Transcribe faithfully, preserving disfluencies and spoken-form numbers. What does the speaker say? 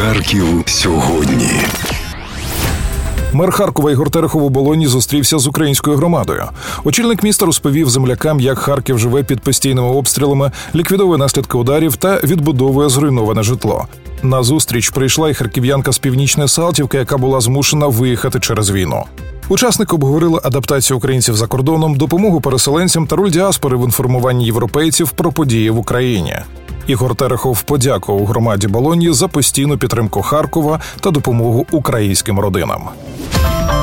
Харків сьогодні. Мер Харкова Ігор Терехов у Болоні зустрівся з українською громадою. Очільник міста розповів землякам, як Харків живе під постійними обстрілами, ліквідовує наслідки ударів та відбудовує зруйноване житло. На зустріч прийшла і харків'янка з Північної Салтівки, яка була змушена виїхати через війну. Учасники обговорили адаптацію українців за кордоном, допомогу переселенцям та роль діаспори в інформуванні європейців про події в Україні. Ігор Терехов подякував громаді Болоні за постійну підтримку Харкова та допомогу українським родинам.